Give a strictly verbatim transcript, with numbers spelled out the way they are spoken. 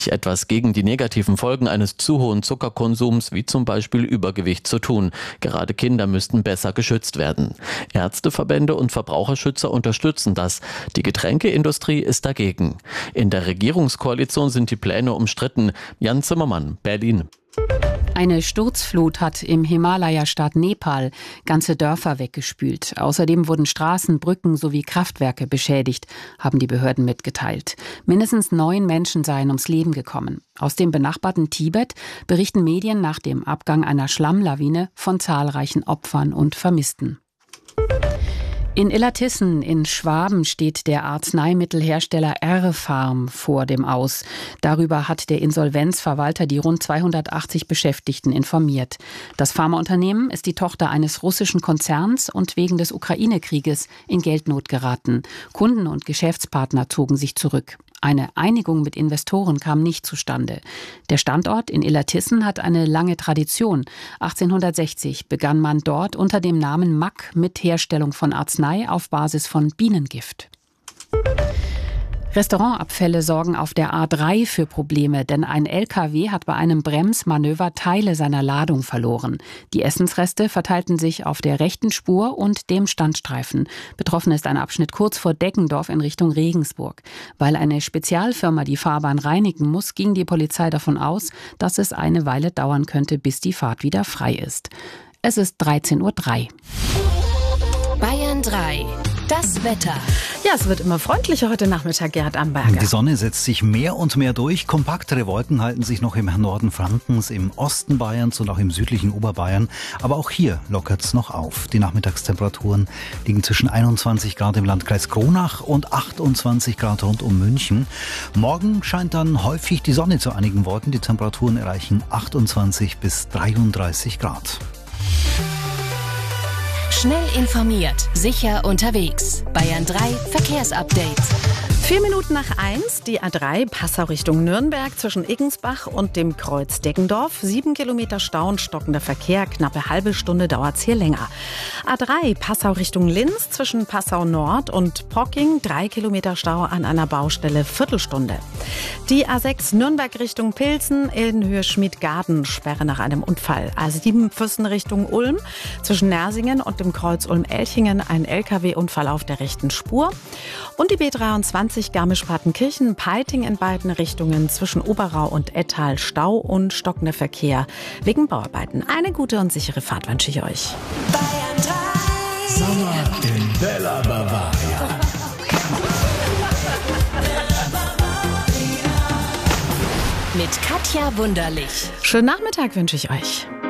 etwas gegen die negativen Folgen eines zu hohen Zuckerkonsums, wie zum Beispiel Übergewicht, zu tun. Gerade Kinder müssten besser geschützt werden. Ärzteverbände und Verbraucherschützer unterstützen das. Die Getränkeindustrie ist dagegen. In der Regierungskoalition sind die Pläne umstritten. Jan Zimmermann, Berlin. Eine Sturzflut hat im Himalaya-Staat Nepal ganze Dörfer weggespült. Außerdem wurden Straßen, Brücken sowie Kraftwerke beschädigt, haben die Behörden mitgeteilt. Mindestens neun Menschen seien ums Leben gekommen. Aus dem benachbarten Tibet berichten Medien nach dem Abgang einer Schlammlawine von zahlreichen Opfern und Vermissten. In Illertissen in Schwaben steht der Arzneimittelhersteller R-Pharm vor dem Aus. Darüber hat der Insolvenzverwalter die rund zweihundertachtzig Beschäftigten informiert. Das Pharmaunternehmen ist die Tochter eines russischen Konzerns und wegen des Ukraine-Krieges in Geldnot geraten. Kunden und Geschäftspartner zogen sich zurück. Eine Einigung mit Investoren kam nicht zustande. Der Standort in Illertissen hat eine lange Tradition. achtzehnhundertsechzig begann man dort unter dem Namen Mack mit Herstellung von Arznei auf Basis von Bienengift. Restaurantabfälle sorgen auf der A drei für Probleme, denn ein L K W hat bei einem Bremsmanöver Teile seiner Ladung verloren. Die Essensreste verteilten sich auf der rechten Spur und dem Standstreifen. Betroffen ist ein Abschnitt kurz vor Deggendorf in Richtung Regensburg. Weil eine Spezialfirma die Fahrbahn reinigen muss, ging die Polizei davon aus, dass es eine Weile dauern könnte, bis die Fahrt wieder frei ist. Es ist dreizehn Uhr drei. Bayern drei. Das Wetter. Ja, es wird immer freundlicher heute Nachmittag, Gerhard Amberger. Die Sonne setzt sich mehr und mehr durch. Kompaktere Wolken halten sich noch im Norden Frankens, im Osten Bayerns und auch im südlichen Oberbayern. Aber auch hier lockert es noch auf. Die Nachmittagstemperaturen liegen zwischen einundzwanzig Grad im Landkreis Kronach und achtundzwanzig Grad rund um München. Morgen scheint dann häufig die Sonne zu einigen Wolken. Die Temperaturen erreichen achtundzwanzig bis dreiunddreißig Grad. Schnell informiert, sicher unterwegs. Bayern drei Verkehrsupdate. Vier Minuten nach eins, die A drei Passau Richtung Nürnberg zwischen Iggensbach und dem Kreuz Deggendorf. Sieben Kilometer Stau und stockender Verkehr, knappe halbe Stunde dauert's hier länger. A drei Passau Richtung Linz zwischen Passau Nord und Pocking. Drei Kilometer Stau an einer Baustelle, Viertelstunde. Die A sechs Nürnberg Richtung Pilsen in Höhe Schmidgarden, Sperre nach einem Unfall. A sieben Füssen Richtung Ulm zwischen Nersingen und dem Kreuz Ulm-Elchingen. Ein L K W-Unfall auf der rechten Spur. Und die B dreiundzwanzig Garmisch-Partenkirchen, Peiting in beiden Richtungen zwischen Oberau und Ettal Stau und stockender Verkehr wegen Bauarbeiten. Eine gute und sichere Fahrt wünsche ich euch. Bayern drei. Sommer in Bella Bavaria. Mit Katja Wunderlich. Schönen Nachmittag wünsche ich euch.